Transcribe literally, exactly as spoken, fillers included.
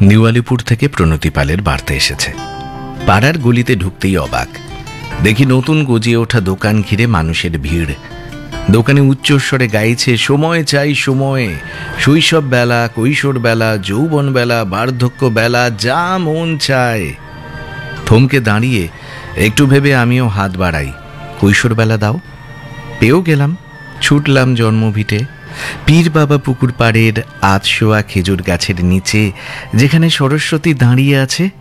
New Alipur থেকে প্রণতি পালের বার্তা এসেছে। পাড়ার গলিতে ঢুকতেই অবাক, দেখি নতুন গজিয়ে ওঠা দোকান ঘিরে মানুষের ভিড়। দোকানে উচ্চস্বরে গাইছে, সময় চাই সময়, শৈশব বেলা, কৈশোর বেলা, যৌবন বেলা, বার্ধক্য বেলা, যা মন চায়। থমকে দাঁড়িয়ে একটু ভেবে আমিও হাত বাড়াই, কৈশোর বেলা দাও। পেয়েও গেলাম। ছুটলাম জন্মভিটে, পীর বাবা পুকুর পাড়ের আধশোয়া খেজুর গাছের নিচে, যেখানে সরস্বতী দাঁড়িয়ে আছে।